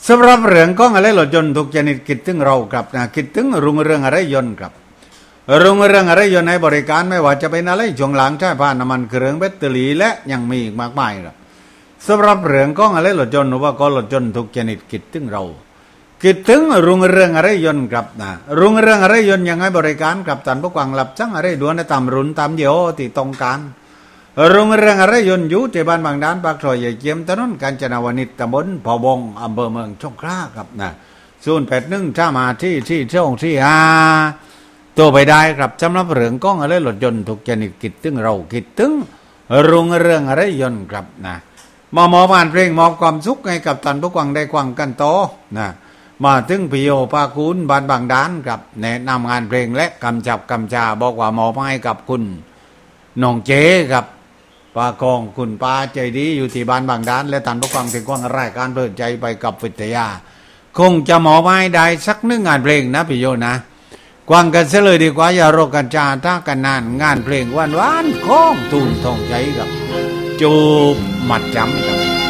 สำหรับเรื่องของอะไรรถยนต์ทุกชนิดคิดถึงเราครับนะคิดถึงรุ่งเรืองอะไรยนต์ครับรุ่งเรืองอะไรยนต์ให้บริการไม่ว่าจะเป็นอะไรช่วงหลังใช้ผ่านน้ำมันเครื่องแบตเตอรี่และยังมีอีกมากมายครับสำหรับเรื่องของอะไรรถยนต์ว่าก็รถยนต์ทุกชนิดคิดถึงเราคิดถึงรุ่งเรืองอะไรยนต์ครับนะรุ่งเรืองอะไรยนต์ยังให้บริการกับท่านผู้ฟังรับจังอะไรด่วนตามรุ่นตามยี่ห้อที่ต้องการรุ่งเรืองอะไรยนต์อยู่ที่บ้านบางด้านปากซอยใหญ่เจียมถนนกาญจนาวนิชตำบลพะวงอำเภอเมืองสงขลาครับนะ081ถ้ามาที่ช่องที่ตัวไปได้ครับสำหรับเรื่องของอะไรรถยนต์ทุกชนิดคิดถึงเราคิดถึงรุ่งเรืองอะไรยนต์ครับนะมอบงานเพลงมอบความสุขให้กับท่านผู้ฟังได้ฟังกันต่อนะมาถึงพิโยภาคุณบ้านบางด้านครับแนะนำงานเพลงและกำจับกำจาบอกว่ามอบให้กับคุณน้องเจ๊ครับป้ากองคุณป้าใจดีอยู่ที่บ้านบางด้านและท่านผู้ฟังถึงกว้างรายการเปิดใจไปกับวิทยาคงจะมอบให้ได้สักหนึ่งงานเพลงนะพิโยนะกว้างกันเสียเลยดีกว่าอย่ารอกันจาท่ากันนานงานเพลงหวานๆของตูนทองใจครับจูบมัดจำครับ